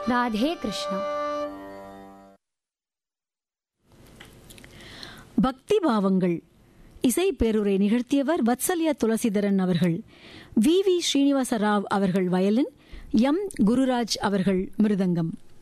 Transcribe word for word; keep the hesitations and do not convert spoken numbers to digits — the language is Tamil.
ராதே கிருஷ்ணா. பக்தி பாவங்கள் இசை பேருரை நிகழ்த்தியவர் வத்சல்யா துளசிதரன் அவர்கள். வி வி ஸ்ரீனிவாச ராவ் அவர்கள் வயலின், எம் குருராஜ் அவர்கள் மிருதங்கம்.